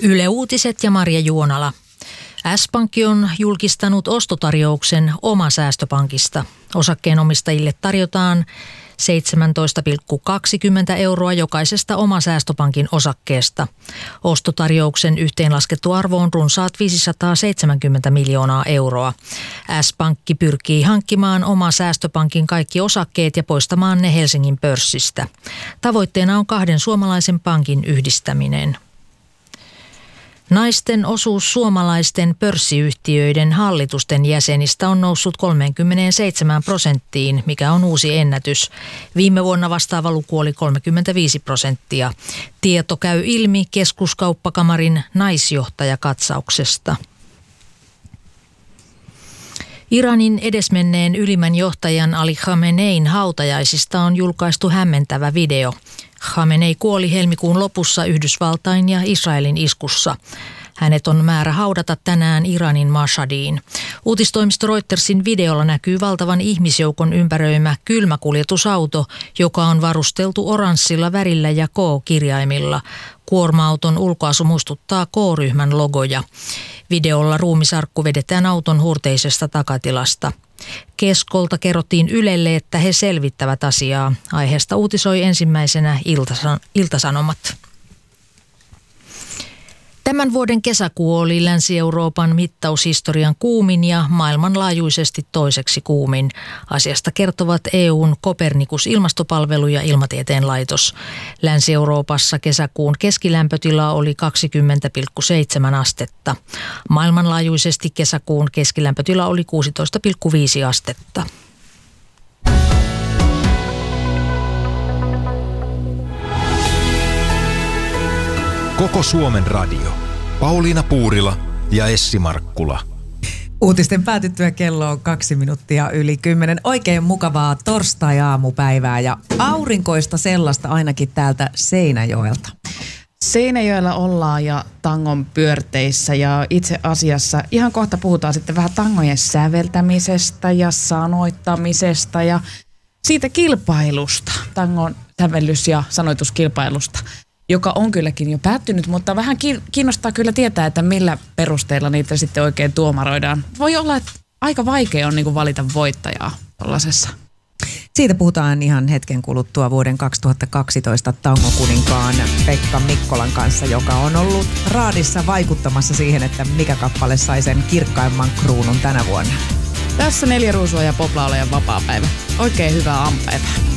Yle Uutiset ja Marja Juonala. S-Pankki on julkistanut ostotarjouksen Oma-säästöpankista. Osakkeenomistajille tarjotaan 17,20 € jokaisesta Oma-säästöpankin osakkeesta. Ostotarjouksen yhteenlaskettu arvo on runsaat 570 miljoonaa euroa. S-Pankki pyrkii hankkimaan Oma-säästöpankin kaikki osakkeet ja poistamaan ne Helsingin pörssistä. Tavoitteena on 2 suomalaisen pankin yhdistäminen. Naisten osuus suomalaisten pörssiyhtiöiden hallitusten jäsenistä on noussut 37%, mikä on uusi ennätys. Viime vuonna vastaava luku oli 35%. Tieto käy ilmi Keskuskauppakamarin naisjohtajakatsauksesta. Iranin edesmenneen ylimmän johtajan Ali Khamenein hautajaisista on julkaistu hämmentävä video. Khamenei kuoli helmikuun lopussa Yhdysvaltain ja Israelin iskussa. Hänet on määrä haudata tänään Iranin Mashhadiin. Uutistoimisto Reutersin videolla näkyy valtavan ihmisjoukon ympäröimä kylmäkuljetusauto, joka on varusteltu oranssilla värillä ja K-kirjaimilla. Kuorma-auton ulkoasu muistuttaa K-ryhmän logoja. Videolla ruumisarkku vedetään auton huurteisesta takatilasta. Keskolta kerrottiin Ylelle, että he selvittävät asiaa. Aiheesta uutisoi ensimmäisenä Ilta-Sanomat. Tämän vuoden kesäkuu oli Länsi-Euroopan mittaushistorian kuumin ja maailmanlaajuisesti toiseksi kuumin. Asiasta kertovat EU:n Copernicus-ilmastopalvelu ja Ilmatieteen laitos. Länsi-Euroopassa kesäkuun keskilämpötila oli 20,7 astetta. Maailmanlaajuisesti kesäkuun keskilämpötila oli 16,5 astetta. Koko Suomen radio. Pauliina Puurila ja Essi Markkula. Uutisten päätyttyä kello on 10:02. Oikein mukavaa torstai-aamupäivää ja aurinkoista sellaista ainakin täältä Seinäjoelta. Seinäjoella ollaan ja tangon pyörteissä ja itse asiassa ihan kohta puhutaan sitten vähän tangojen säveltämisestä ja sanoittamisesta ja siitä kilpailusta, tangon sävellys- ja sanoituskilpailusta, joka on kylläkin jo päättynyt, mutta vähän kiinnostaa kyllä tietää, että millä perusteella niitä sitten oikein tuomaroidaan. Voi olla, että aika vaikea on niin kuin valita voittajaa tuollaisessa. Siitä puhutaan ihan hetken kuluttua vuoden 2012 tangokuninkaan Pekka Mikkolan kanssa, joka on ollut raadissa vaikuttamassa siihen, että mikä kappale sai sen kirkkaimman kruunun tänä vuonna. Tässä 4 ruusua ja poplauleja vapaapäivä. Oikein hyvää aamupäivää.